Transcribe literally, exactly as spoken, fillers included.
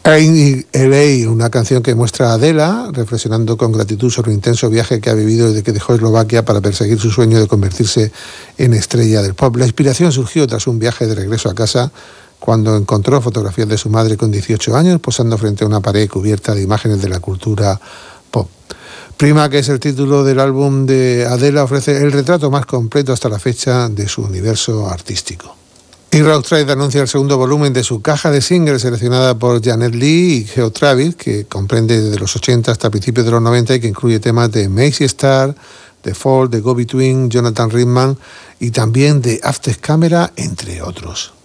Ain't L A, una canción que muestra a Adela reflexionando con gratitud sobre el intenso viaje que ha vivido desde que dejó Eslovaquia para perseguir su sueño de convertirse en estrella del pop. La inspiración surgió tras un viaje de regreso a casa, cuando encontró fotografías de su madre con dieciocho años posando frente a una pared cubierta de imágenes de la cultura pop. Prima, que es el título del álbum de Adela, ofrece el retrato más completo hasta la fecha de su universo artístico. Y Rough Trade anuncia el segundo volumen de su caja de singles seleccionada por Janet Lee y Geo Travis, que comprende desde los ochenta hasta principios de los noventa y que incluye temas de Macy Star, The Fall, The Go Between, Jonathan Rhythman y también de After Camera, entre otros.